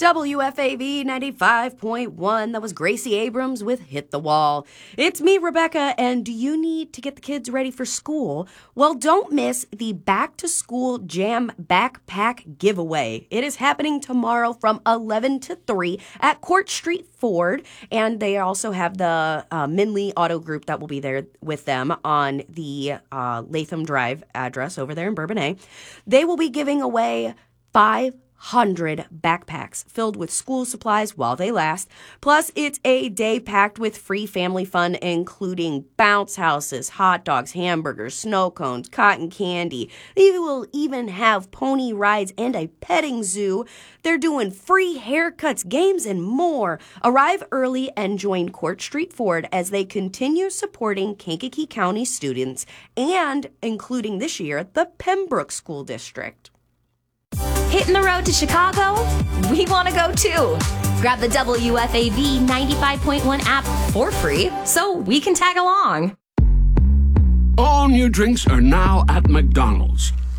WFAV 95.1. That was Gracie Abrams with Hit the Wall. It's me, Rebecca, and do you need to get the kids ready for school? Well, don't miss the Back to School Jam Backpack Giveaway. It is happening tomorrow from 11 to 3 at Court Street Ford, and they also have the Minley Auto Group that will be there with them on the Latham Drive address over there in Bourbonnais. They will be giving away 500 backpacks filled with school supplies while they last. Plus, it's a day packed with free family fun, including bounce houses, hot dogs, hamburgers, snow cones, cotton candy. They will even have pony rides and a petting zoo. They're doing free haircuts, games, and more. Arrive early and join Court Street Ford as they continue supporting Kankakee County students and including this year the Pembroke School District. Hitting the road to Chicago? We want to go too. Grab the WFAV 95.1 app for free so we can tag along. All new drinks are now at McDonald's.